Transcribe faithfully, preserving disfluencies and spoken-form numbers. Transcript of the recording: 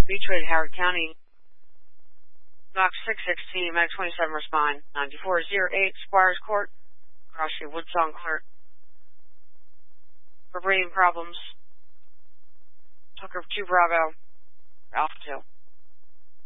Beechwood, Howard County. Box six sixteen, Med twenty-seven respond. ninety-four oh eight, Squires Court, Cross Street, Woodsong Court. For breathing problems. Tucker two Bravo, Alpha two.